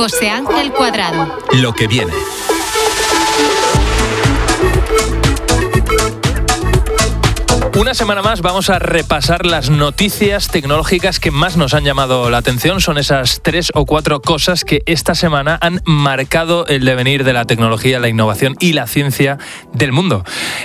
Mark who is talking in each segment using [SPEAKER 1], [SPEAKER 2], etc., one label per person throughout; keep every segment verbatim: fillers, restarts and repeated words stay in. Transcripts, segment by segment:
[SPEAKER 1] José Ángel Cuadrado.
[SPEAKER 2] Lo que viene. Una semana más vamos a repasar las noticias tecnológicas que más nos han llamado la atención. Son esas tres o cuatro cosas que esta semana han marcado el devenir de la tecnología, la innovación y la ciencia del mundo.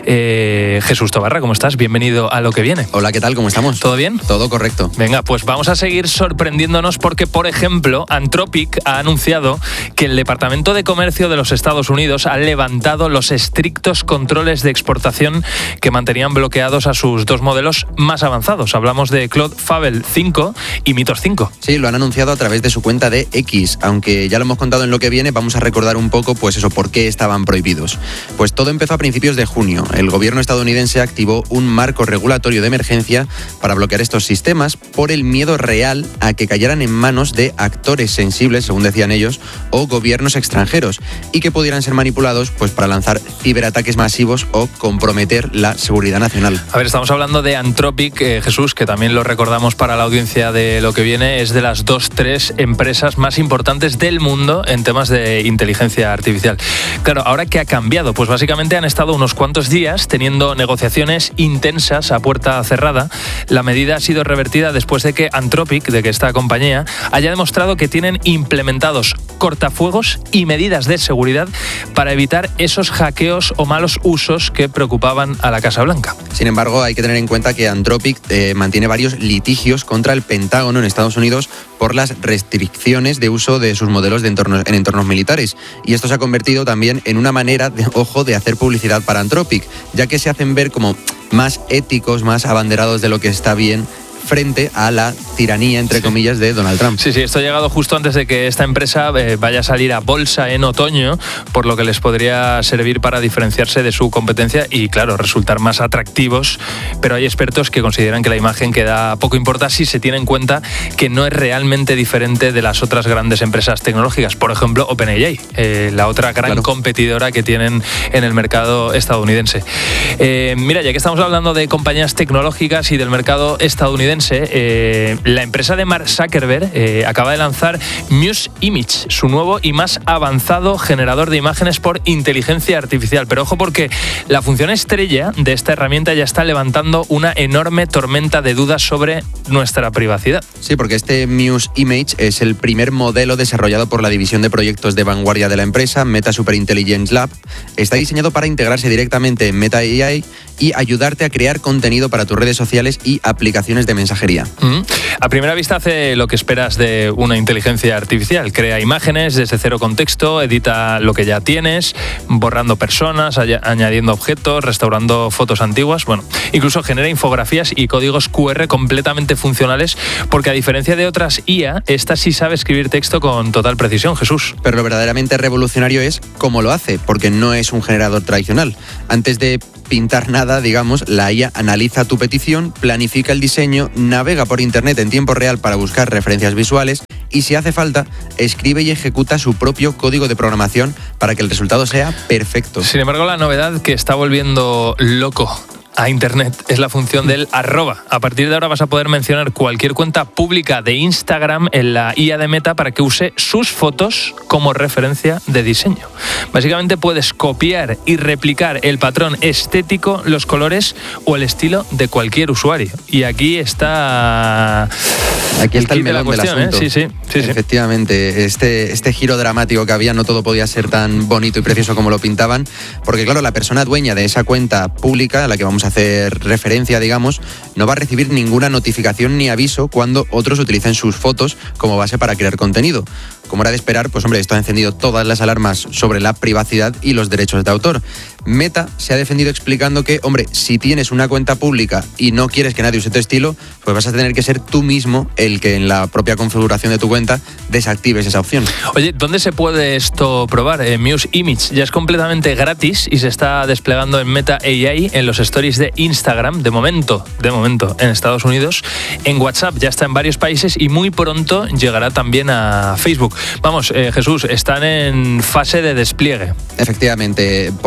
[SPEAKER 2] Eh, Jesús Tobarra, ¿cómo estás? Bienvenido a Lo que viene.
[SPEAKER 3] Hola, ¿qué tal? ¿Cómo estamos?
[SPEAKER 2] ¿Todo bien?
[SPEAKER 3] Todo correcto.
[SPEAKER 2] Venga, pues vamos a seguir sorprendiéndonos porque, por ejemplo, Anthropic ha anunciado que el Departamento de Comercio de los Estados Unidos ha levantado los estrictos controles de exportación que mantenían bloqueados a sus dos modelos más avanzados. Hablamos de Claude Fable cinco y Mythos cinco.
[SPEAKER 3] Sí, lo han anunciado a través de su cuenta de X, aunque ya lo hemos contado en Lo que viene, vamos a recordar un poco, pues eso, por qué estaban prohibidos. Pues todo empezó a principios de junio. El gobierno estadounidense activó un marco regulatorio de emergencia para bloquear estos sistemas por el miedo real a que cayeran en manos de actores sensibles, según decían ellos, o gobiernos extranjeros, y que pudieran ser manipulados pues para lanzar ciberataques masivos o comprometer la seguridad nacional.
[SPEAKER 2] A ver, estamos hablando de Anthropic, eh, Jesús, que también lo recordamos para la audiencia de Lo que viene, es de las dos, tres empresas más importantes del mundo en temas de inteligencia artificial. Claro, ¿ahora qué ha cambiado? Pues básicamente han estado unos cuantos días teniendo negociaciones intensas a puerta cerrada. La medida ha sido revertida después de que Anthropic, de que esta compañía, haya demostrado que tienen implementados cortafuegos y medidas de seguridad para evitar esos hackeos o malos usos que preocupaban a la Casa Blanca.
[SPEAKER 3] Sin embargo, hay que tener en cuenta que Anthropic eh, mantiene varios litigios contra el Pentágono en Estados Unidos por las restricciones de uso de sus modelos de entornos, en entornos militares. Y esto se ha convertido también en una manera, de, ojo, de hacer publicidad para Anthropic, ya que se hacen ver como más éticos, más abanderados de lo que está bien, frente a la tiranía, entre sí. comillas, de Donald Trump.
[SPEAKER 2] Sí, sí, esto ha llegado justo antes de que esta empresa eh, vaya a salir a bolsa en otoño, por lo que les podría servir para diferenciarse de su competencia y, claro, resultar más atractivos, pero hay expertos que consideran que la imagen queda poco importa si se tiene en cuenta que no es realmente diferente de las otras grandes empresas tecnológicas, por ejemplo, OpenAI, eh, la otra gran claro. competidora que tienen en el mercado estadounidense. Eh, mira, ya que estamos hablando de compañías tecnológicas y del mercado estadounidense, Eh, la empresa de Mark Zuckerberg eh, acaba de lanzar Muse Image, su nuevo y más avanzado generador de imágenes por inteligencia artificial. Pero ojo, porque la función estrella de esta herramienta ya está levantando una enorme tormenta de dudas sobre nuestra privacidad.
[SPEAKER 3] Sí, porque este Muse Image es el primer modelo desarrollado por la división de proyectos de vanguardia de la empresa, Meta Superintelligence Lab. Está diseñado para integrarse directamente en Meta A I y ayudarte a crear contenido para tus redes sociales y aplicaciones de mensajería.
[SPEAKER 2] Mm. A primera vista hace lo que esperas de una inteligencia artificial. Crea imágenes desde cero contexto, edita lo que ya tienes, borrando personas, añadiendo objetos, restaurando fotos antiguas. Bueno, incluso genera infografías y códigos cu erre completamente funcionales, porque a diferencia de otras I A, esta sí sabe escribir texto con total precisión, Jesús.
[SPEAKER 3] Pero lo verdaderamente revolucionario es cómo lo hace, porque no es un generador tradicional. Antes de pintar nada, digamos, la I A analiza tu petición, planifica el diseño, navega por internet en tiempo real para buscar referencias visuales y, si hace falta, escribe y ejecuta su propio código de programación para que el resultado sea perfecto.
[SPEAKER 2] Sin embargo, la novedad que está volviendo loco a Internet es la función del arroba. A partir de ahora vas a poder mencionar cualquier cuenta pública de Instagram en la I A de Meta para que use sus fotos como referencia de diseño. Básicamente puedes copiar y replicar el patrón estético, los colores o el estilo de cualquier usuario. Y aquí está...
[SPEAKER 3] Aquí está el, el melón del asunto.
[SPEAKER 2] ¿eh? Sí, sí, sí, sí.
[SPEAKER 3] Efectivamente, este, este giro dramático que había, no todo podía ser tan bonito y precioso como lo pintaban, porque claro, la persona dueña de esa cuenta pública, a la que vamos a hacer referencia, digamos, no va a recibir ninguna notificación ni aviso cuando otros utilicen sus fotos como base para crear contenido. Como era de esperar, pues hombre, esto ha encendido todas las alarmas sobre la privacidad y los derechos de autor. Meta se ha defendido explicando que, hombre, si tienes una cuenta pública y no quieres que nadie use tu estilo, pues vas a tener que ser tú mismo el que en la propia configuración de tu cuenta desactives esa opción.
[SPEAKER 2] Oye, ¿dónde se puede esto probar? Eh, Muse Image ya es completamente gratis y se está desplegando en Meta A I, en los stories de Instagram, de momento, de momento, en Estados Unidos. En WhatsApp ya está en varios países y muy pronto llegará también a Facebook. Vamos, eh, Jesús, están en fase de despliegue.
[SPEAKER 3] Efectivamente, poco a poco se irá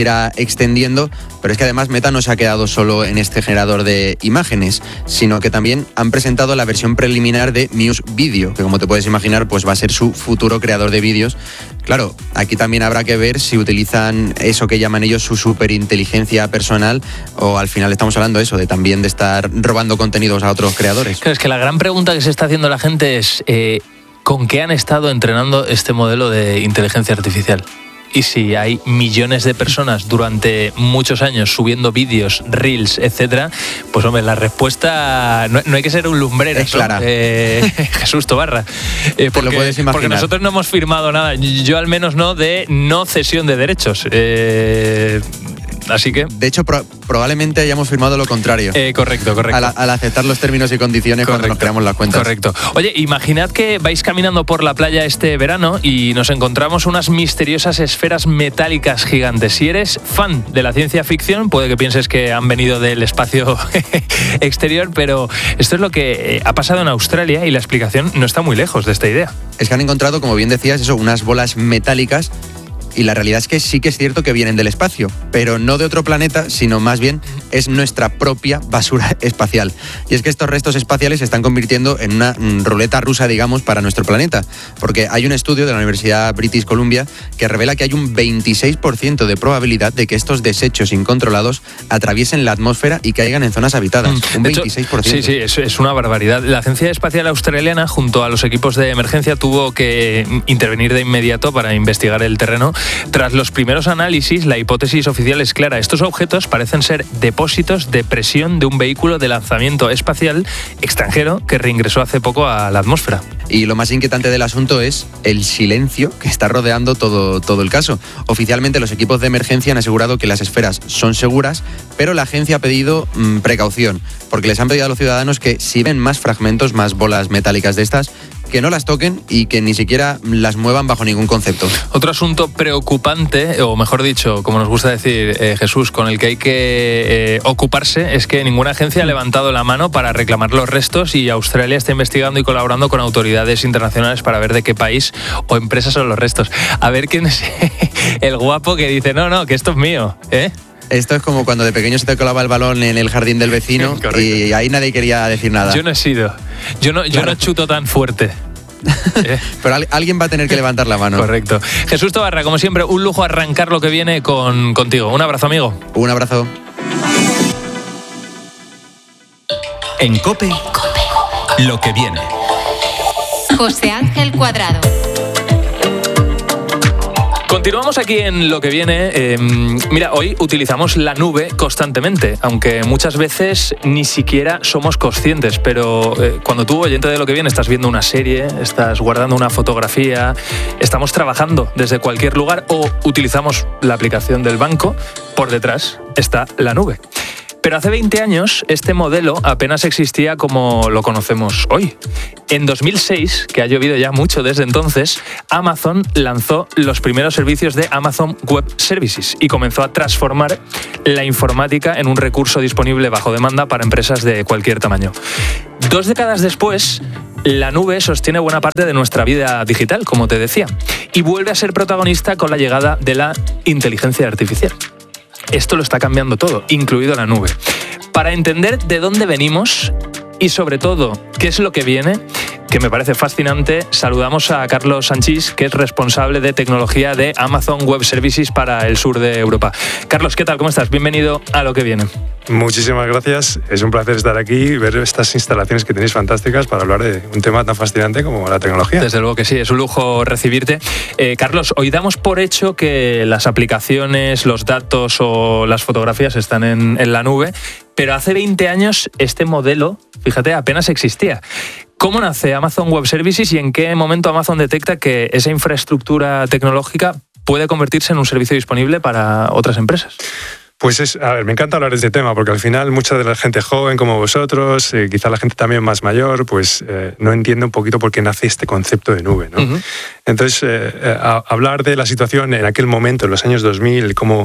[SPEAKER 3] irá extendiendo, pero es que además Meta no se ha quedado solo en este generador de imágenes, sino que también han presentado la versión preliminar de Muse Video, que como te puedes imaginar, pues va a ser su futuro creador de vídeos. Claro, aquí también habrá que ver si utilizan eso que llaman ellos su superinteligencia personal, o al final estamos hablando de eso, de también de estar robando contenidos a otros creadores.
[SPEAKER 2] Claro, es que la gran pregunta que se está haciendo la gente es eh, ¿con qué han estado entrenando este modelo de inteligencia artificial? Y si hay millones de personas durante muchos años subiendo vídeos, reels, etcétera, pues hombre, la respuesta no, no hay que ser un lumbrero,
[SPEAKER 3] es clara.
[SPEAKER 2] Eh, Jesús Tobarra. Eh, porque,
[SPEAKER 3] Te lo puedes imaginar.
[SPEAKER 2] Porque nosotros no hemos firmado nada, yo al menos no, de no cesión de derechos. Eh, Así que...
[SPEAKER 3] De hecho, pro- probablemente hayamos firmado lo contrario.
[SPEAKER 2] Eh, correcto, correcto.
[SPEAKER 3] Al, al aceptar los términos y condiciones correcto, cuando nos creamos las cuentas.
[SPEAKER 2] Correcto. Oye, imaginad que vais caminando por la playa este verano y nos encontramos unas misteriosas esferas metálicas gigantes. Si eres fan de la ciencia ficción, puede que pienses que han venido del espacio exterior, pero esto es lo que ha pasado en Australia y la explicación no está muy lejos de esta idea.
[SPEAKER 3] Es que han encontrado, como bien decías, eso, unas bolas metálicas. Y la realidad es que sí que es cierto que vienen del espacio, pero no de otro planeta, sino más bien es nuestra propia basura espacial. Y es que estos restos espaciales se están convirtiendo en una ruleta rusa, digamos, para nuestro planeta. Porque hay un estudio de la Universidad British Columbia que revela que hay un veintiséis por ciento de probabilidad de que estos desechos incontrolados atraviesen la atmósfera y caigan en zonas habitadas. Un
[SPEAKER 2] de hecho,
[SPEAKER 3] veintiséis por ciento.
[SPEAKER 2] Sí, sí, es, es una barbaridad. La Agencia Espacial Australiana, junto a los equipos de emergencia, tuvo que intervenir de inmediato para investigar el terreno. Tras los primeros análisis, la hipótesis oficial es clara. Estos objetos parecen ser depósitos de presión de un vehículo de lanzamiento espacial extranjero que reingresó hace poco a la atmósfera.
[SPEAKER 3] Y lo más inquietante del asunto es el silencio que está rodeando todo, todo el caso. Oficialmente los equipos de emergencia han asegurado que las esferas son seguras, pero la agencia ha pedido mmm, precaución, porque les han pedido a los ciudadanos que si ven más fragmentos, más bolas metálicas de estas, que no las toquen y que ni siquiera las muevan bajo ningún concepto.
[SPEAKER 2] Otro asunto preocupante, o mejor dicho, como nos gusta decir eh, Jesús, con el que hay que eh, ocuparse, es que ninguna agencia ha levantado la mano para reclamar los restos y Australia está investigando y colaborando con autoridades internacionales para ver de qué país o empresa son los restos. A ver quién es el guapo que dice, no, no, que esto es mío, ¿eh?
[SPEAKER 3] Esto es como cuando de pequeño se te colaba el balón en el jardín del vecino y ahí nadie quería decir nada.
[SPEAKER 2] Yo no he sido. Yo no, yo claro. no chuto tan fuerte.
[SPEAKER 3] ¿Eh? Pero al, alguien va a tener que levantar la mano.
[SPEAKER 2] Correcto. Jesús Tobarra, como siempre, un lujo arrancar lo que viene con, contigo. Un abrazo, amigo.
[SPEAKER 3] Un abrazo.
[SPEAKER 1] En COPE, COPE. Lo que viene.
[SPEAKER 4] José Ángel Cuadrado.
[SPEAKER 2] Continuamos aquí en lo que viene. Eh, mira, hoy utilizamos la nube constantemente, aunque muchas veces ni siquiera somos conscientes, pero eh, cuando tú, oyente de lo que viene, estás viendo una serie, estás guardando una fotografía, estamos trabajando desde cualquier lugar o utilizamos la aplicación del banco, por detrás está la nube. Pero hace veinte años este modelo apenas existía como lo conocemos hoy. En dos mil seis, que ha llovido ya mucho desde entonces, Amazon lanzó los primeros servicios de Amazon Web Services y comenzó a transformar la informática en un recurso disponible bajo demanda para empresas de cualquier tamaño. Dos décadas después, la nube sostiene buena parte de nuestra vida digital, como te decía, y vuelve a ser protagonista con la llegada de la inteligencia artificial. Esto lo está cambiando todo, incluido la nube. Para entender de dónde venimos y sobre todo qué es lo que viene, que me parece fascinante, saludamos a Carlos Sanchís, que es responsable de tecnología de Amazon Web Services para el sur de Europa. Carlos, ¿qué tal? ¿Cómo estás? Bienvenido a lo que viene.
[SPEAKER 5] Muchísimas gracias. Es un placer estar aquí y ver estas instalaciones que tenéis fantásticas para hablar de un tema tan fascinante como la tecnología.
[SPEAKER 2] Desde luego que sí, es un lujo recibirte. Eh, Carlos, hoy damos por hecho que las aplicaciones, los datos o las fotografías están en, en la nube, pero hace veinte años este modelo, fíjate, apenas existía. ¿Cómo nace Amazon Web Services y en qué momento Amazon detecta que esa infraestructura tecnológica puede convertirse en un servicio disponible para otras empresas?
[SPEAKER 5] Pues es, a ver, me encanta hablar de este tema porque al final mucha de la gente joven como vosotros, eh, quizá la gente también más mayor, pues eh, no entiende un poquito por qué nace este concepto de nube, ¿no? Uh-huh. Entonces, eh, a, hablar de la situación en aquel momento, en los años dos mil, cómo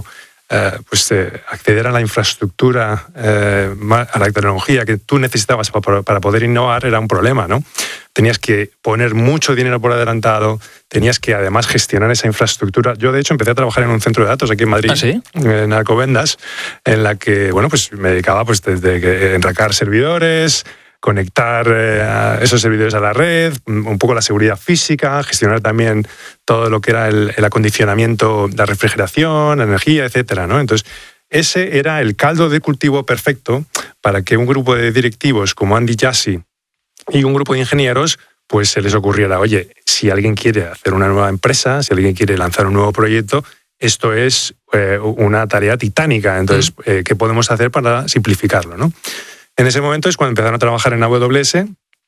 [SPEAKER 5] eh, pues, eh, acceder a la infraestructura, eh, a la tecnología que tú necesitabas para, para poder innovar era un problema, ¿no? Tenías que poner mucho dinero por adelantado, tenías que además gestionar esa infraestructura. Yo, de hecho, empecé a trabajar en un centro de datos aquí en Madrid,
[SPEAKER 2] ¿Ah, sí?
[SPEAKER 5] en Alcobendas, en la que, bueno, pues me dedicaba pues desde que enracar servidores, conectar eh, a esos servidores a la red, un poco la seguridad física, gestionar también todo lo que era el, el acondicionamiento, la refrigeración, la energía, etcétera, ¿no? Entonces, ese era el caldo de cultivo perfecto para que un grupo de directivos como Andy Jassy y un grupo de ingenieros, pues se les ocurriera, oye, si alguien quiere hacer una nueva empresa, si alguien quiere lanzar un nuevo proyecto, esto es eh, una tarea titánica. Entonces, eh, ¿qué podemos hacer para simplificarlo, ¿no? En ese momento es cuando empezaron a trabajar en A W S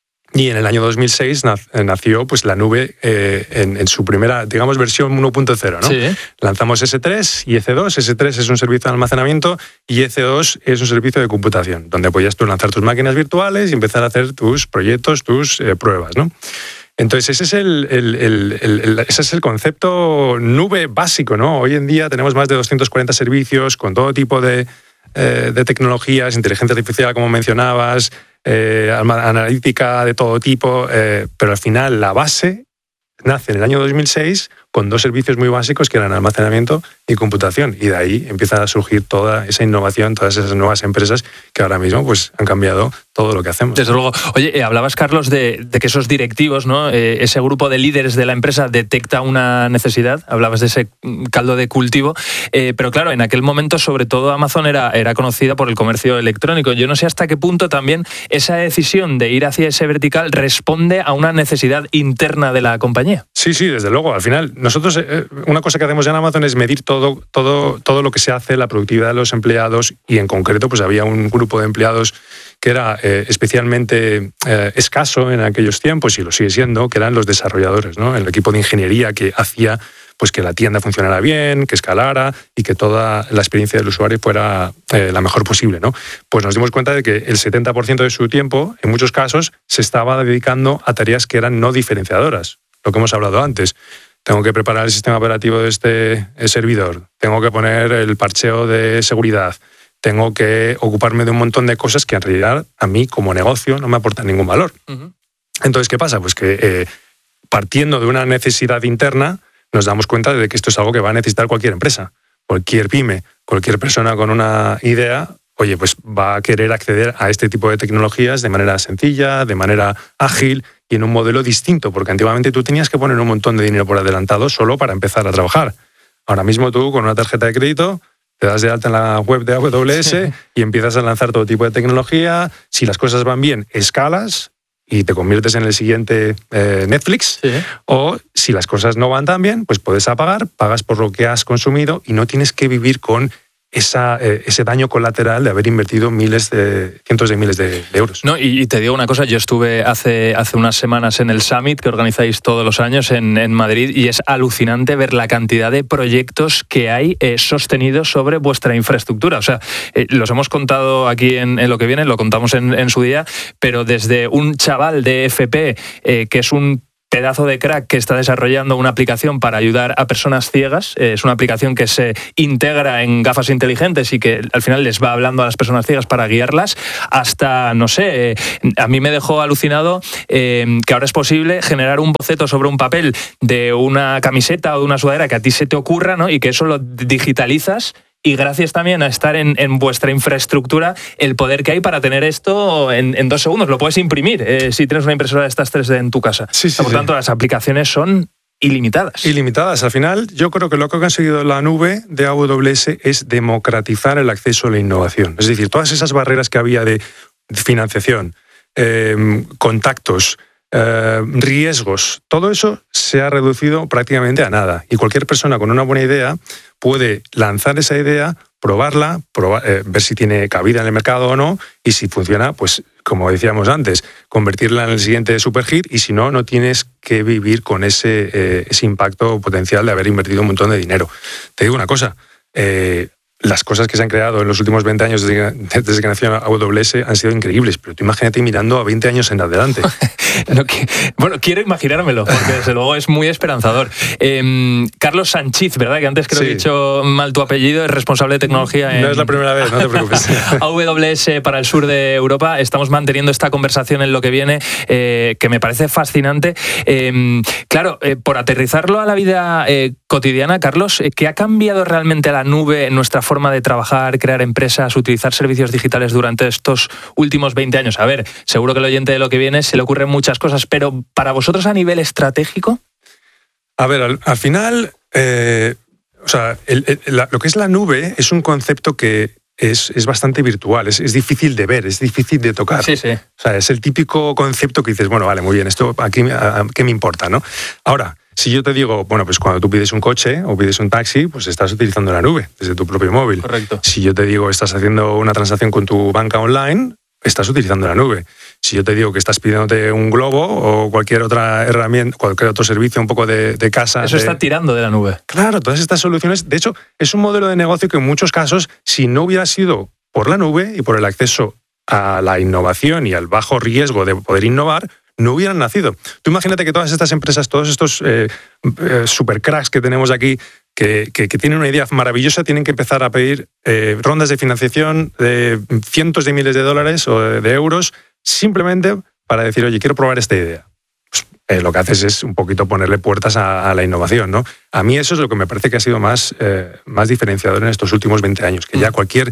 [SPEAKER 5] y en el año dos mil seis nació pues, la nube eh, en, en su primera, digamos, versión uno punto cero, ¿no?
[SPEAKER 2] Sí.
[SPEAKER 5] Lanzamos ese tres y E C dos. ese tres es un servicio de almacenamiento y E C dos es un servicio de computación, donde podías tú lanzar tus máquinas virtuales y empezar a hacer tus proyectos, tus eh, pruebas, ¿no? Entonces, ese es el, el, el, el, el, ese es el concepto nube básico, ¿no? Hoy en día tenemos más de doscientos cuarenta servicios con todo tipo de, eh, de tecnologías, inteligencia artificial, como mencionabas, eh, analítica de todo tipo, eh, pero al final la base nace en el año dos mil seis con dos servicios muy básicos que eran almacenamiento y computación, y de ahí empieza a surgir toda esa innovación, todas esas nuevas empresas que ahora mismo pues, han cambiado todo lo que hacemos.
[SPEAKER 2] Desde luego. Oye, eh, hablabas, Carlos, de, de que esos directivos, ¿no? Eh, ese grupo de líderes de la empresa detecta una necesidad, hablabas de ese caldo de cultivo, eh, pero claro, en aquel momento sobre todo Amazon era, era conocida por el comercio electrónico. Yo no sé hasta qué punto también esa decisión de ir hacia ese vertical responde a una necesidad interna de la compañía.
[SPEAKER 5] Sí, sí, desde luego. Al final, nosotros, eh, una cosa que hacemos en Amazon es medir todo, todo, todo lo que se hace, la productividad de los empleados, y en concreto pues había un grupo de empleados que era eh, especialmente eh, escaso en aquellos tiempos, y lo sigue siendo, que eran los desarrolladores, ¿no? El equipo de ingeniería que hacía pues, que la tienda funcionara bien, que escalara y que toda la experiencia del usuario fuera eh, la mejor posible, ¿no? Pues nos dimos cuenta de que el setenta por ciento de su tiempo, en muchos casos, se estaba dedicando a tareas que eran no diferenciadoras. Lo que hemos hablado antes. Tengo que preparar el sistema operativo de este servidor, tengo que poner el parcheo de seguridad, tengo que ocuparme de un montón de cosas que en realidad a mí como negocio no me aportan ningún valor. Uh-huh. Entonces, ¿qué pasa? Pues que eh, partiendo de una necesidad interna nos damos cuenta de que esto es algo que va a necesitar cualquier empresa, cualquier pyme, cualquier persona con una idea. Oye, pues va a querer acceder a este tipo de tecnologías de manera sencilla, de manera ágil y en un modelo distinto, porque antiguamente tú tenías que poner un montón de dinero por adelantado solo para empezar a trabajar. Ahora mismo tú con una tarjeta de crédito te das de alta en la web de A W S sí. y empiezas a lanzar todo tipo de tecnología. Si las cosas van bien, escalas y te conviertes en el siguiente eh, Netflix. Sí. O si las cosas no van tan bien, pues puedes apagar, pagas por lo que has consumido y no tienes que vivir con Esa, eh, ese daño colateral de haber invertido miles de, cientos de miles de, de euros.
[SPEAKER 2] No, y, y te digo una cosa, yo estuve hace, hace unas semanas en el Summit que organizáis todos los años en, en Madrid, y es alucinante ver la cantidad de proyectos que hay eh, sostenidos sobre vuestra infraestructura. O sea, eh, los hemos contado aquí en, en lo que viene, lo contamos en, en su día, pero desde un chaval de F P eh, que es un pedazo de crack que está desarrollando una aplicación para ayudar a personas ciegas. Es una aplicación que se integra en gafas inteligentes y que al final les va hablando a las personas ciegas para guiarlas, hasta, no sé, a mí me dejó alucinado eh, que ahora es posible generar un boceto sobre un papel de una camiseta o de una sudadera que a ti se te ocurra, ¿no? Y que eso lo digitalizas. Y gracias también a estar en, en vuestra infraestructura, el poder que hay para tener esto en, en dos segundos. Lo puedes imprimir eh, si tienes una impresora de estas tres D en tu casa.
[SPEAKER 5] Sí, sí,
[SPEAKER 2] Por
[SPEAKER 5] sí.
[SPEAKER 2] tanto, las aplicaciones son ilimitadas.
[SPEAKER 5] Ilimitadas. Al final, yo creo que lo que ha conseguido la nube de A W S es democratizar el acceso a la innovación. Es decir, todas esas barreras que había de financiación, eh, contactos, eh, riesgos, todo eso se ha reducido prácticamente a nada. Y cualquier persona con una buena idea puede lanzar esa idea, probarla, probar, eh, ver si tiene cabida en el mercado o no, y si funciona, pues como decíamos antes, convertirla en el siguiente superhit, y si no, no tienes que vivir con ese, eh, ese impacto potencial de haber invertido un montón de dinero. Te digo una cosa, eh, las cosas que se han creado en los últimos veinte años desde, desde que nació A W S han sido increíbles, pero tú imagínate mirando a veinte años en adelante.
[SPEAKER 2] No, que, bueno, quiero imaginármelo, porque desde luego es muy esperanzador. Eh, Carlos Sanchiz, ¿verdad? Que antes creo sí. que he dicho mal tu apellido, es responsable de tecnología en...
[SPEAKER 5] No es la primera vez, no te preocupes.
[SPEAKER 2] A W S para el sur de Europa. Estamos manteniendo esta conversación en lo que viene, eh, que me parece fascinante. Eh, claro, eh, por aterrizarlo a la vida eh, cotidiana, Carlos, ¿qué ha cambiado realmente la nube en nuestra forma de trabajar, crear empresas, utilizar servicios digitales durante estos últimos veinte años? A ver, seguro que el oyente de lo que viene se le ocurren muchas cosas, pero para vosotros a nivel estratégico...
[SPEAKER 5] A ver, al, al final, eh, o sea, el, el, la, lo que es la nube es un concepto que es, es bastante virtual, es, es difícil de ver, es difícil de tocar.
[SPEAKER 2] Sí, sí.
[SPEAKER 5] O sea, es el típico concepto que dices, bueno, vale, muy bien, esto aquí a, a, ¿qué me importa, no? Ahora, si yo te digo, bueno, pues cuando tú pides un coche o pides un taxi, pues estás utilizando la nube desde tu propio móvil.
[SPEAKER 2] Correcto.
[SPEAKER 5] Si yo te digo, estás haciendo una transacción con tu banca online, estás utilizando la nube. Si yo te digo que estás pidiéndote un globo o cualquier otra herramienta, cualquier otro servicio un poco de, de casa...
[SPEAKER 2] Eso
[SPEAKER 5] de...
[SPEAKER 2] está tirando de la nube.
[SPEAKER 5] Claro, todas estas soluciones... De hecho, es un modelo de negocio que en muchos casos, si no hubiera sido por la nube y por el acceso a la innovación y al bajo riesgo de poder innovar, no hubieran nacido. Tú imagínate que todas estas empresas, todos estos eh, eh, supercracks que tenemos aquí, que, que, que tienen una idea maravillosa, tienen que empezar a pedir eh, rondas de financiación de cientos de miles de dólares o de, de euros, simplemente para decir, oye, quiero probar esta idea. Pues, eh, lo que haces es un poquito ponerle puertas a, a la innovación, ¿no? A mí eso es lo que me parece que ha sido más, eh, más diferenciador en estos últimos veinte años, que ya cualquier...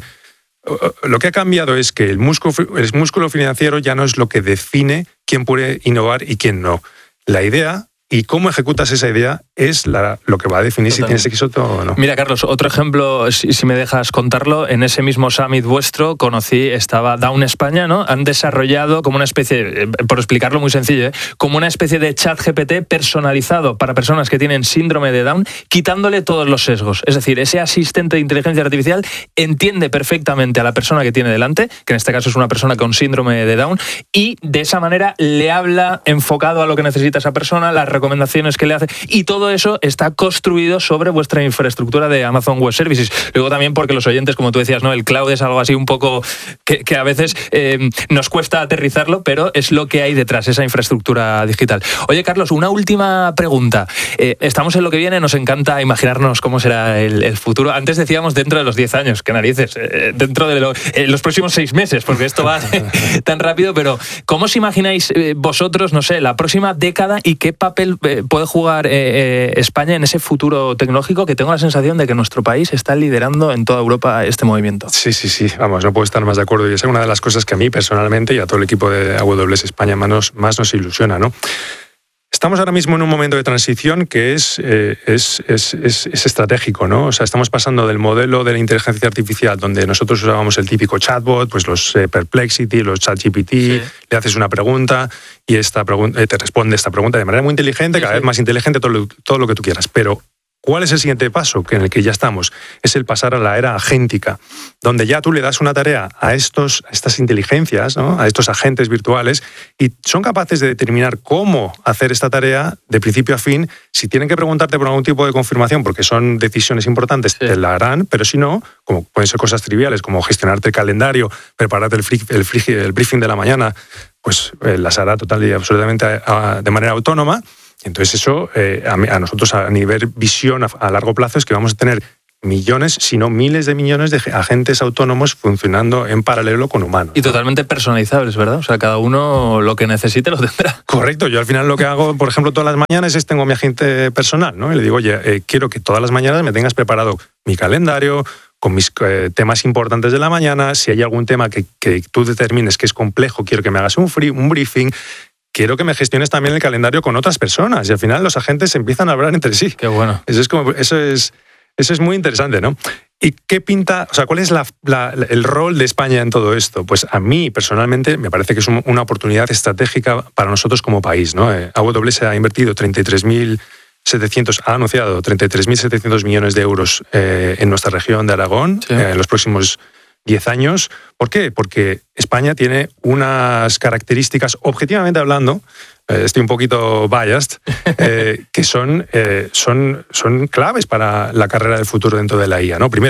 [SPEAKER 5] Lo que ha cambiado es que el músculo, el músculo financiero ya no es lo que define quién puede innovar y quién no. La idea y cómo ejecutas esa idea es la, lo que va a definir Totalmente. Si tienes éxito o no.
[SPEAKER 2] Mira, Carlos, otro ejemplo, si, si me dejas contarlo, en ese mismo summit vuestro conocí, estaba Down España, ¿no? Han desarrollado como una especie, por explicarlo muy sencillo, ¿eh? como una especie de chat G P T personalizado para personas que tienen síndrome de Down, quitándole todos los sesgos. Es decir, ese asistente de inteligencia artificial entiende perfectamente a la persona que tiene delante, que en este caso es una persona con síndrome de Down, y de esa manera le habla enfocado a lo que necesita esa persona, las recomendaciones que le hace, y todo eso está construido sobre vuestra infraestructura de Amazon Web Services. Luego también porque los oyentes, como tú decías, ¿no? El cloud es algo así un poco que, que a veces eh, nos cuesta aterrizarlo, pero es lo que hay detrás, esa infraestructura digital. Oye, Carlos, una última pregunta. Eh, estamos en lo que viene, nos encanta imaginarnos cómo será el, el futuro. Antes decíamos dentro de los diez años, qué narices, eh, dentro de lo, eh, los próximos seis meses, porque esto va tan rápido, pero ¿cómo os imagináis eh, vosotros, no sé, la próxima década y qué papel eh, puede jugar eh, eh, España en ese futuro tecnológico, que tengo la sensación de que nuestro país está liderando en toda Europa este movimiento?
[SPEAKER 5] Sí, sí, sí, vamos, no puedo estar más de acuerdo, y es una de las cosas que a mí personalmente y a todo el equipo de A W S España más, más nos ilusiona, ¿no? Estamos ahora mismo en un momento de transición que es, eh, es, es, es, es estratégico, ¿no? O sea, estamos pasando del modelo de la inteligencia artificial, donde nosotros usábamos el típico chatbot, pues los eh, Perplexity, los ChatGPT, sí. Le haces una pregunta y esta pregunta, eh, te responde esta pregunta de manera muy inteligente, sí, cada sí. vez más inteligente, todo lo, todo lo que tú quieras. Pero ¿cuál es el siguiente paso que en el que ya estamos? Es el pasar a la era agéntica, donde ya tú le das una tarea a, estos, a estas inteligencias, ¿no? A estos agentes virtuales, y son capaces de determinar cómo hacer esta tarea de principio a fin. Si tienen que preguntarte por algún tipo de confirmación, porque son decisiones importantes, sí. te la harán, pero si no, como pueden ser cosas triviales, como gestionarte el calendario, prepararte el, free, el, free, el briefing de la mañana, pues eh, las hará total y absolutamente a, a, de manera autónoma. Entonces eso, eh, a, a nosotros a nivel visión a, a largo plazo es que vamos a tener millones, si no miles de millones de agentes autónomos funcionando en paralelo con humanos.
[SPEAKER 2] Y totalmente personalizables, ¿verdad? O sea, cada uno lo que necesite lo tendrá.
[SPEAKER 5] Correcto. Yo al final lo que hago, por ejemplo, todas las mañanas es tengo a mi agente personal, ¿no? Y le digo, oye, eh, quiero que todas las mañanas me tengas preparado mi calendario, con mis eh, temas importantes de la mañana. Si hay algún tema que, que tú determines que es complejo, quiero que me hagas un, free, un briefing. Quiero que me gestiones también el calendario con otras personas. Y al final los agentes empiezan a hablar entre sí.
[SPEAKER 2] Qué bueno.
[SPEAKER 5] Eso es, como, eso es, eso es muy interesante, ¿no? ¿Y qué pinta, o sea, cuál es la, la, el rol de España en todo esto? Pues a mí, personalmente, me parece que es una oportunidad estratégica para nosotros como país, ¿no? A W S ha invertido treinta y tres mil setecientos, ha anunciado treinta y tres mil setecientos millones de euros eh, en nuestra región de Aragón, sí. eh, en los próximos diez años. ¿Por qué? Porque España tiene unas características, objetivamente hablando, eh, estoy un poquito biased, eh, que son, eh, son, son claves para la carrera del futuro dentro de la I A, ¿no? Primero,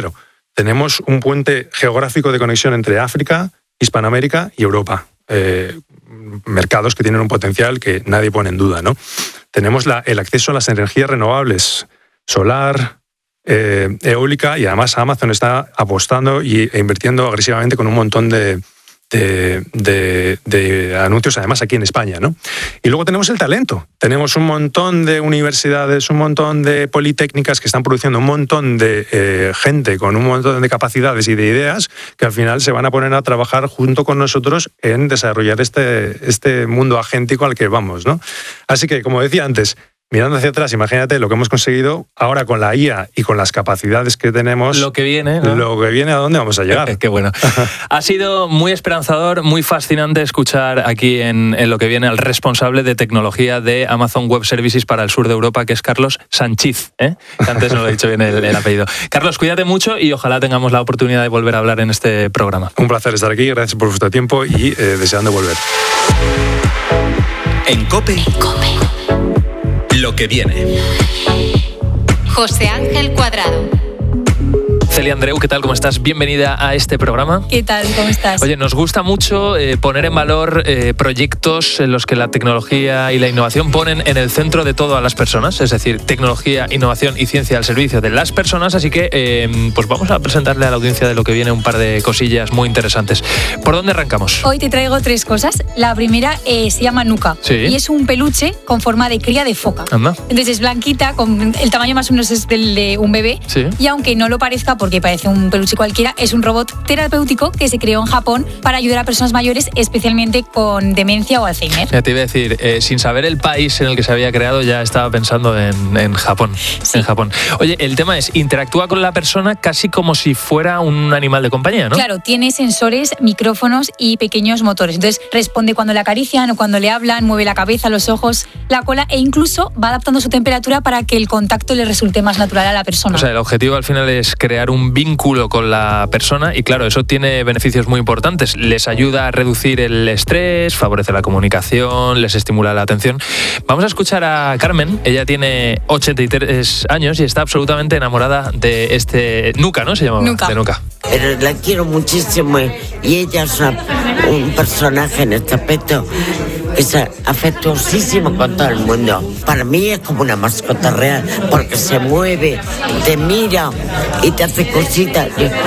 [SPEAKER 5] tenemos un puente geográfico de conexión entre África, Hispanoamérica y Europa. Eh, mercados que tienen un potencial que nadie pone en duda, ¿no? Tenemos la, el acceso a las energías renovables, solar, eh, eólica, y además Amazon está apostando y, e invirtiendo agresivamente con un montón de, de, de, de anuncios, además aquí en España, ¿no? Y luego tenemos el talento. Tenemos un montón de universidades, un montón de politécnicas que están produciendo un montón de eh, gente con un montón de capacidades y de ideas que al final se van a poner a trabajar junto con nosotros en desarrollar este, este mundo agéntico al que vamos, ¿no? Así que, como decía antes, mirando hacia atrás, imagínate lo que hemos conseguido ahora con la I A y con las capacidades que tenemos.
[SPEAKER 2] Lo que viene, ¿no?
[SPEAKER 5] Lo que viene, ¿a dónde vamos a llegar?
[SPEAKER 2] Qué bueno. Ha sido muy esperanzador, muy fascinante escuchar aquí en, en Lo que viene al responsable de tecnología de Amazon Web Services para el sur de Europa, que es Carlos Sanchiz, ¿eh? Antes no lo he dicho bien el, el apellido. Carlos, cuídate mucho y ojalá tengamos la oportunidad de volver a hablar en este programa.
[SPEAKER 5] Un placer estar aquí, gracias por vuestro tiempo y eh, deseando volver.
[SPEAKER 1] En COPE, en COPE. Lo que viene.
[SPEAKER 4] José Ángel Cuadrado.
[SPEAKER 2] Celia Andreu, ¿qué tal? ¿Cómo estás? Bienvenida a este programa.
[SPEAKER 6] ¿Qué tal? ¿Cómo estás?
[SPEAKER 2] Oye, nos gusta mucho eh, poner en valor eh, proyectos en los que la tecnología y la innovación ponen en el centro de todo a las personas, es decir, tecnología, innovación y ciencia al servicio de las personas, así que eh, pues vamos a presentarle a la audiencia de Lo que viene un par de cosillas muy interesantes. ¿Por dónde arrancamos?
[SPEAKER 6] Hoy te traigo tres cosas. La primera eh, se llama Nuka,
[SPEAKER 2] ¿Sí?
[SPEAKER 6] Y es un peluche con forma de cría de foca.
[SPEAKER 2] Anda.
[SPEAKER 6] Entonces es blanquita, con el tamaño más o menos es del de un bebé,
[SPEAKER 2] ¿Sí?
[SPEAKER 6] Y aunque no lo parezca, porque parece un peluche cualquiera, es un robot terapéutico que se creó en Japón para ayudar a personas mayores, especialmente con demencia o Alzheimer.
[SPEAKER 2] Ya te iba a decir, eh, sin saber el país en el que se había creado, ya estaba pensando en, en Japón.
[SPEAKER 6] Sí.
[SPEAKER 2] En Japón. Oye, el tema es, interactúa con la persona casi como si fuera un animal de compañía, ¿no?
[SPEAKER 6] Claro, tiene sensores, micrófonos y pequeños motores. Entonces responde cuando le acarician o cuando le hablan, mueve la cabeza, los ojos, la cola e incluso va adaptando su temperatura para que el contacto le resulte más natural a la persona.
[SPEAKER 2] O sea, el objetivo al final es crear un vínculo con la persona y claro, eso tiene beneficios muy importantes. Les ayuda a reducir el estrés, favorece la comunicación, les estimula la atención. Vamos a escuchar a Carmen. Ella tiene ochenta y tres años y está absolutamente enamorada de este Nuka, ¿no? Se llama
[SPEAKER 6] Nuka.
[SPEAKER 2] De Nuka.
[SPEAKER 7] Pero la quiero muchísimo y ella es una, un personaje en este aspecto que es afectuosísimo con todo el mundo. Para mí es como una mascota real porque se mueve, te mira y te hace cositas.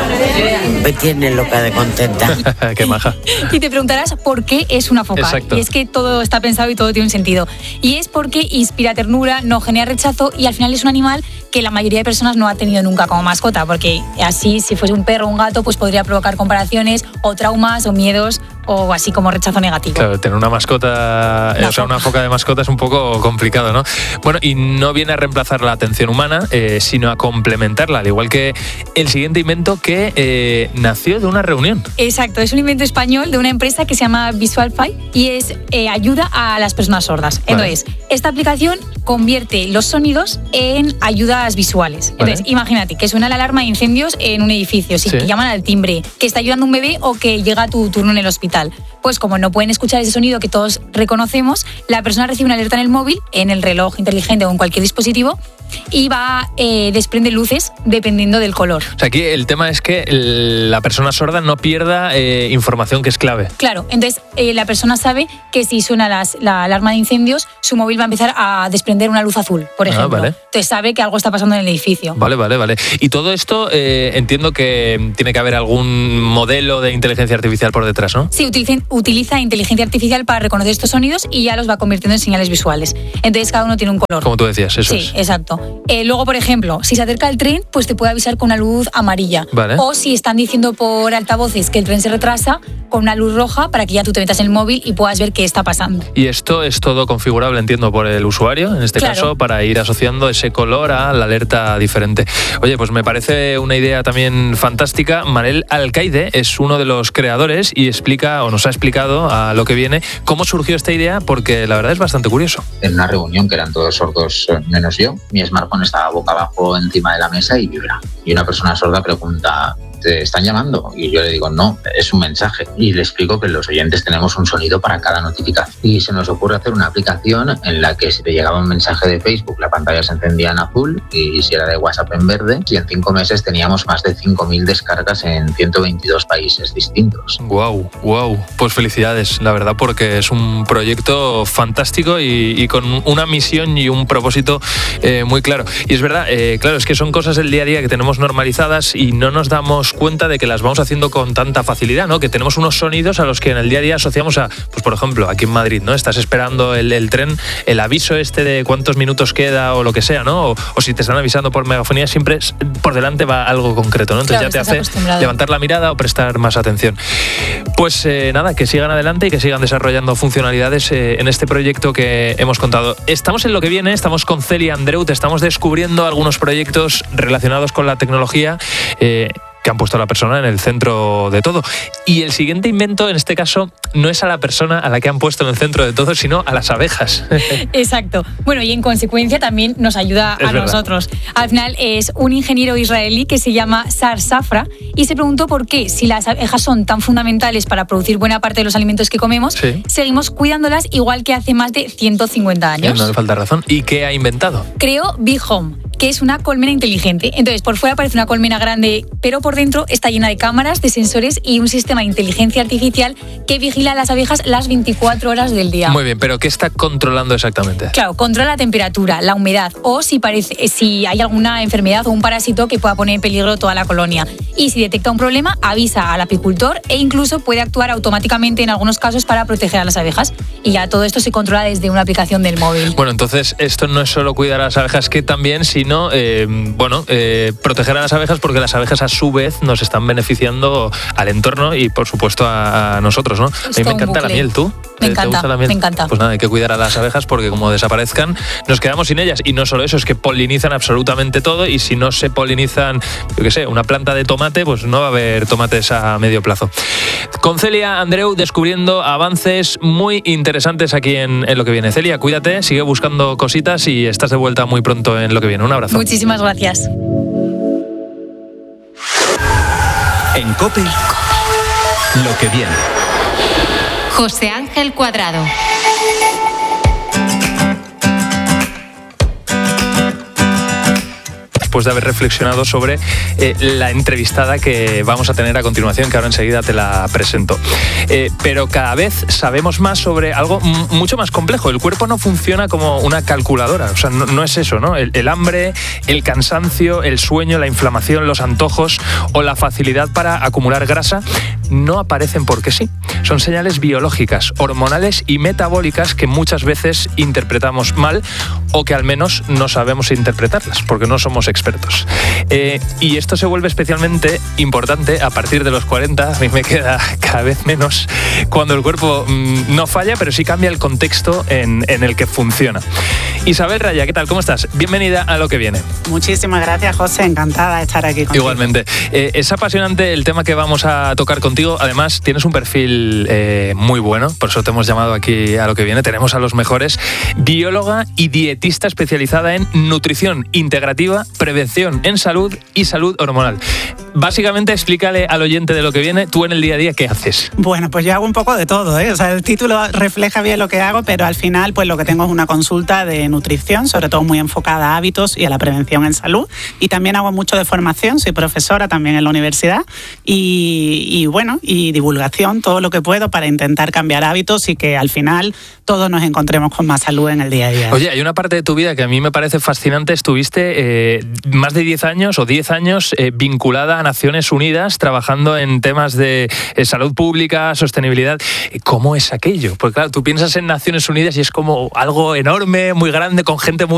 [SPEAKER 7] Me tiene loca de contenta.
[SPEAKER 2] Qué maja.
[SPEAKER 6] Y te preguntarás por qué es una foca.
[SPEAKER 2] Exacto.
[SPEAKER 6] Y es que todo está pensado y todo tiene un sentido. Y es porque inspira ternura, no genera rechazo y al final es un animal que la mayoría de personas no ha tenido nunca como mascota, porque así, si fuese un perro o un gato, pues podría provocar comparaciones o traumas o miedos o así como rechazo negativo.
[SPEAKER 2] Claro, tener una mascota,
[SPEAKER 6] La
[SPEAKER 2] o sea,
[SPEAKER 6] foca.
[SPEAKER 2] una foca de mascota es un poco complicado, ¿no? Bueno, y no viene a reemplazar la atención humana, eh, sino a complementarla, al igual que el siguiente invento que eh, nació de una reunión.
[SPEAKER 6] Exacto, es un invento español de una empresa que se llama Visualfy y es eh, ayuda a las personas sordas.
[SPEAKER 2] Vale.
[SPEAKER 6] Entonces, esta aplicación convierte los sonidos en ayudas visuales. Entonces,
[SPEAKER 2] Vale.
[SPEAKER 6] imagínate que suena la alarma de incendios en un edificio, si
[SPEAKER 2] Sí.
[SPEAKER 6] te llaman al timbre, que está ayudando un bebé o que llega tu turno en el hospital. Pues como no pueden escuchar ese sonido que todos reconocemos, la persona recibe una alerta en el móvil, en el reloj inteligente o en cualquier dispositivo y va eh, desprende luces dependiendo del color.
[SPEAKER 2] O sea, aquí el tema es que el- la persona sorda no pierda eh, información que es clave.
[SPEAKER 6] Claro, entonces eh, la persona sabe que si suena las- la alarma de incendios, su móvil va a empezar a desprender una luz azul, por
[SPEAKER 2] Ah,
[SPEAKER 6] ejemplo.
[SPEAKER 2] vale.
[SPEAKER 6] Entonces sabe que algo está pasando en el edificio.
[SPEAKER 2] Vale, vale, vale. Y todo esto eh, entiendo que tiene que haber algún modelo de inteligencia artificial por detrás, ¿no?
[SPEAKER 6] Sí, utiliza, utiliza inteligencia artificial para reconocer estos sonidos y ya los va convirtiendo en señales visuales. Entonces cada uno tiene un color.
[SPEAKER 2] Como tú decías, eso
[SPEAKER 6] Sí,
[SPEAKER 2] es.
[SPEAKER 6] exacto. Eh, luego, por ejemplo, si se acerca el tren, pues te puede avisar con una luz amarilla.
[SPEAKER 2] Vale.
[SPEAKER 6] O si están diciendo por altavoces que el tren se retrasa, con una luz roja para que ya tú te metas en el móvil y puedas ver qué está pasando.
[SPEAKER 2] Y esto es todo configurable, entiendo, por el usuario, en este
[SPEAKER 6] Claro.
[SPEAKER 2] caso, para ir asociando ese color a la alerta diferente. Oye, pues me parece una idea también fantástica. Manel Alcaide es uno de los creadores y explica, o nos ha explicado a Lo que viene, cómo surgió esta idea, porque la verdad es bastante curioso.
[SPEAKER 8] En una reunión que eran todos sordos eh, menos yo, mi smartphone estaba boca abajo encima de la mesa y vibra. Y una persona sorda pregunta, te están llamando. Y yo le digo, no, es un mensaje. Y le explico que los oyentes tenemos un sonido para cada notificación. Y se nos ocurre hacer una aplicación en la que si te llegaba un mensaje de Facebook, la pantalla se encendía en azul, y si era de WhatsApp en verde. Y en cinco meses teníamos más de cinco mil descargas en ciento veintidós países distintos.
[SPEAKER 2] Wow, wow. Pues felicidades, la verdad, porque es un proyecto fantástico y, y con una misión y un propósito eh, muy claro. Y es verdad, eh, claro, es que son cosas del día a día que tenemos normalizadas y no nos damos cuenta de que las vamos haciendo con tanta facilidad, ¿no? Que tenemos unos sonidos a los que en el día a día asociamos a, pues por ejemplo, aquí en Madrid, ¿no? Estás esperando el, el tren, el aviso este de cuántos minutos queda o lo que sea, ¿no? O, o si te están avisando por megafonía, siempre por delante va algo concreto, ¿no? Entonces claro, ya te hace levantar la mirada o prestar más atención. Pues eh, nada, que sigan adelante y que sigan desarrollando funcionalidades eh, en este proyecto que hemos contado. Estamos en Lo que Viene, estamos con Celia Andreu, te estamos descubriendo algunos proyectos relacionados con la tecnología eh, que han puesto a la persona en el centro de todo. Y el siguiente invento, en este caso, no es a la persona a la que han puesto en el centro de todo, sino a las abejas.
[SPEAKER 6] Exacto. Bueno, y en consecuencia también nos ayuda
[SPEAKER 2] es
[SPEAKER 6] a
[SPEAKER 2] verdad.
[SPEAKER 6] nosotros. Al final es un ingeniero israelí que se llama Sar Safra y se preguntó por qué, si las abejas son tan fundamentales para producir buena parte de los alimentos que comemos,
[SPEAKER 2] sí.
[SPEAKER 6] seguimos cuidándolas igual que hace más de ciento cincuenta años.
[SPEAKER 2] Eh, no le falta razón. ¿Y qué ha inventado?
[SPEAKER 6] Creó Bee Home, que es una colmena inteligente. Entonces, por fuera parece una colmena grande, pero por dentro está llena de cámaras, de sensores y un sistema de inteligencia artificial que vigila a las abejas las veinticuatro horas del día.
[SPEAKER 2] Muy bien, pero ¿qué está controlando exactamente?
[SPEAKER 6] Claro, controla la temperatura, la humedad o si, parece, si hay alguna enfermedad o un parásito que pueda poner en peligro toda la colonia. Y si detecta un problema, avisa al apicultor e incluso puede actuar automáticamente en algunos casos para proteger a las abejas. Y ya todo esto se controla desde una aplicación del móvil.
[SPEAKER 2] Bueno, entonces esto no es solo cuidar a las abejas, que también, sino eh, bueno, eh, proteger a las abejas, porque las abejas a su vez nos están beneficiando al entorno y por supuesto a, a nosotros, ¿no?
[SPEAKER 6] Es
[SPEAKER 2] a mí me
[SPEAKER 6] un
[SPEAKER 2] encanta la
[SPEAKER 6] bucle.
[SPEAKER 2] miel, ¿tú?
[SPEAKER 6] Me
[SPEAKER 2] ¿Te
[SPEAKER 6] encanta,
[SPEAKER 2] gusta la miel?
[SPEAKER 6] me encanta.
[SPEAKER 2] Pues nada, hay que cuidar a las abejas porque como desaparezcan nos quedamos sin ellas. Y no solo eso, es que polinizan absolutamente todo y si no se polinizan, yo qué sé, una planta de tomate, pues no va a haber tomates a medio plazo. Con Celia Andreu descubriendo avances muy interesantes aquí en, en Lo que Viene. Celia, cuídate, sigue buscando cositas y estás de vuelta muy pronto en Lo que Viene. Un abrazo.
[SPEAKER 6] Muchísimas gracias.
[SPEAKER 1] En COPE, Lo que Viene.
[SPEAKER 4] José Ángel Cuadrado.
[SPEAKER 2] Después de haber reflexionado sobre eh, la entrevistada que vamos a tener a continuación, que ahora enseguida te la presento. Eh, pero cada vez sabemos más sobre algo m- mucho más complejo. El cuerpo no funciona como una calculadora, o sea, no, no es eso, ¿no? El, el hambre, el cansancio, el sueño, la inflamación, los antojos o la facilidad para acumular grasa no aparecen porque sí. Son señales biológicas, hormonales y metabólicas que muchas veces interpretamos mal o que al menos no sabemos interpretarlas porque no somos expertos. Eh, y esto se vuelve especialmente importante a partir de los cuarenta, a mí me queda cada vez menos, cuando el cuerpo mmm, no falla, pero sí cambia el contexto en, en el que funciona. Isabel Raya, ¿qué tal? ¿Cómo estás? Bienvenida a Lo que Viene.
[SPEAKER 9] Muchísimas gracias, José. Encantada de estar aquí contigo.
[SPEAKER 2] Igualmente. Eh, es apasionante el tema que vamos a tocar contigo. Además, tienes un perfil eh, muy bueno, por eso te hemos llamado aquí a Lo que Viene. Tenemos a los mejores. Bióloga y dietista especializada en nutrición integrativa, prevención en salud y salud hormonal. Básicamente, explícale al oyente de Lo que Viene, tú en el día a día, ¿qué haces?
[SPEAKER 9] Bueno, pues yo hago un poco de todo, ¿eh? O sea, el título refleja bien lo que hago, pero al final, pues lo que tengo es una consulta de nutrición, sobre todo muy enfocada a hábitos y a la prevención en salud. Y también hago mucho de formación, soy profesora también en la universidad. Y, y bueno, y divulgación, todo lo que puedo para intentar cambiar hábitos y que al final todos nos encontremos con más salud en el día a día.
[SPEAKER 2] Oye, hay una parte de tu vida que a mí me parece fascinante. Estuviste eh, más de diez años o diez años eh, vinculada a Naciones Unidas, trabajando en temas de eh, salud pública, sostenibilidad. ¿Cómo es aquello? Porque claro, tú piensas en Naciones Unidas y es como algo enorme, muy grande, con gente muy